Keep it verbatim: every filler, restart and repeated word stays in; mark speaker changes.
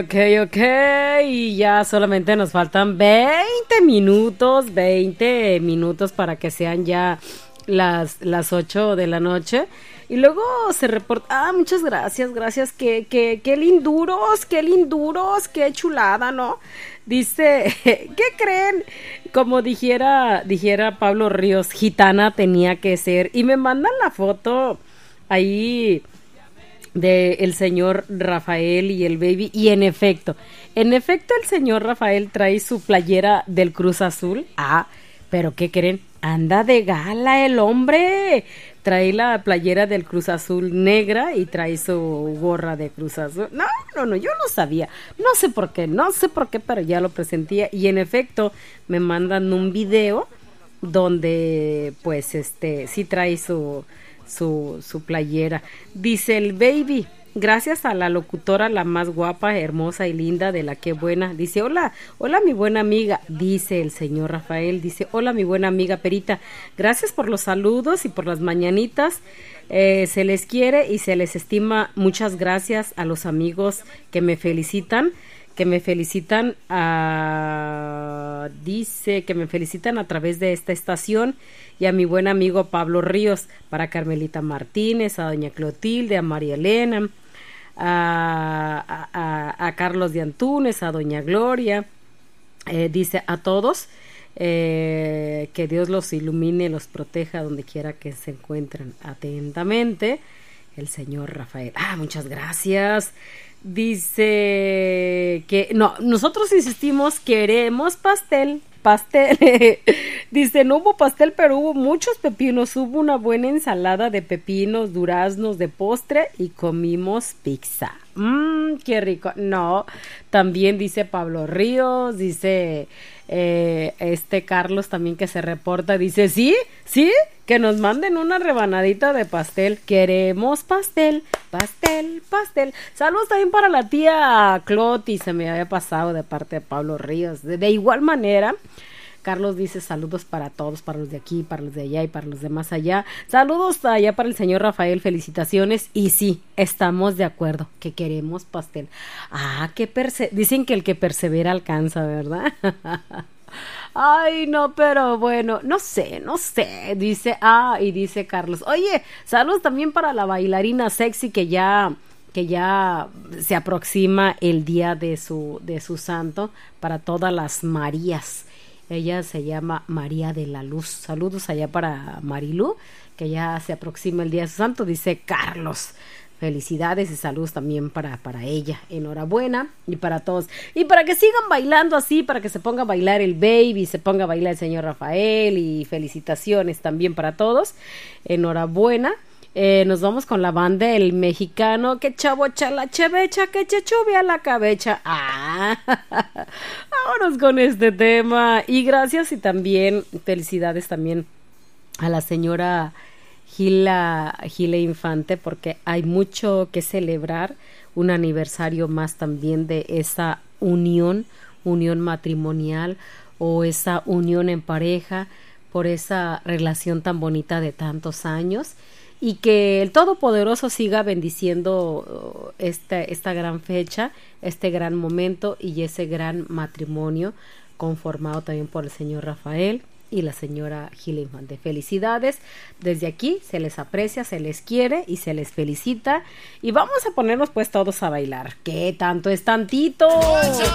Speaker 1: Ok, ok, y ya solamente nos faltan veinte minutos, veinte minutos para que sean ya las, las ocho de la noche. Y luego se reporta, ah, muchas gracias, gracias, qué, qué, qué linduros, qué linduros, qué chulada, ¿no? Dice, ¿qué creen? Como dijera, dijera Pablo Ríos, gitana tenía que ser. Y me mandan la foto ahí de el señor Rafael y el baby, y en efecto, en efecto el señor Rafael trae su playera del Cruz Azul. Ah, pero ¿qué creen? Anda de gala el hombre. Trae la playera del Cruz Azul negra y trae su gorra de Cruz Azul. No, no, no, yo no sabía. No sé por qué, no sé por qué, pero ya lo presentía. Y en efecto, me mandan un video donde, pues, este, sí trae su, su, su playera. Dice el baby, gracias a la locutora, la más guapa, hermosa y linda de la que buena. Dice, hola, hola mi buena amiga, dice el señor Rafael, dice, hola mi buena amiga Perita, gracias por los saludos y por las mañanitas. Eh, se les quiere y se les estima. Muchas gracias a los amigos que me felicitan, que me felicitan a, dice que me felicitan a través de esta estación, y a mi buen amigo Pablo Ríos, para Carmelita Martínez, a doña Clotilde, a María Elena, a, a, a Carlos de Antunes, a doña Gloria, eh, dice a todos, eh, que Dios los ilumine, los proteja donde quiera que se encuentren. Atentamente, el señor Rafael. Ah, muchas gracias. Dice que no, nosotros insistimos, queremos pastel, pastel. Dice, no hubo pastel, pero hubo muchos pepinos, hubo una buena ensalada de pepinos, duraznos de postre y comimos pizza. Mmm, qué rico. No, también dice Pablo Ríos, dice eh, este Carlos también que se reporta, dice, sí, sí, que nos manden una rebanadita de pastel. Queremos pastel, pastel, pastel. Saludos también para la tía Cloti, se me había pasado de parte de Pablo Ríos. De, de igual manera, Carlos dice saludos para todos, para los de aquí, para los de allá y para los de más allá. Saludos allá para el señor Rafael, felicitaciones. Y sí, estamos de acuerdo que queremos pastel. Ah, que perse dicen que el que persevera alcanza, ¿verdad? Ay, no, pero bueno, no sé, no sé, dice, ah, y dice Carlos, oye, saludos también para la bailarina sexy que ya, que ya se aproxima el día de su, de su santo, para todas las Marías. Ella se llama María de la Luz. Saludos allá para Marilú, que ya se aproxima el día de su santo, dice Carlos. Felicidades y saludos también para, para ella. Enhorabuena y para todos. Y para que sigan bailando así, para que se ponga a bailar el baby, se ponga a bailar el señor Rafael, y felicitaciones también para todos. Enhorabuena. Eh, nos vamos con la banda El Mexicano, que chavo la chevecha, que chechube a la cabecha. Ah, vámonos con este tema. Y gracias y también felicidades también a la señora Gila, Gila Infante, porque hay mucho que celebrar, un aniversario más también de esa unión, unión matrimonial o esa unión en pareja, por esa relación tan bonita de tantos años, y que el Todopoderoso siga bendiciendo esta, esta gran fecha, este gran momento y ese gran matrimonio conformado también por el señor Rafael y la señora Gila Infante. Felicidades, desde aquí se les aprecia, se les quiere y se les felicita, y vamos a ponernos pues todos a bailar. ¿Qué tanto es tantito?